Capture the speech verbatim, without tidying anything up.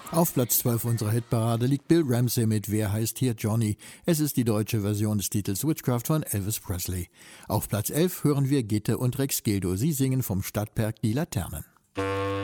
Auf Platz zwölf unserer Hitparade liegt Bill Ramsey mit Wer heißt hier Johnny? Es ist die deutsche Version des Titels Witchcraft von Elvis Presley. Auf Platz elf hören wir Gitte und Rex Gildo. Sie singen vom Stadtpark Die Laternen.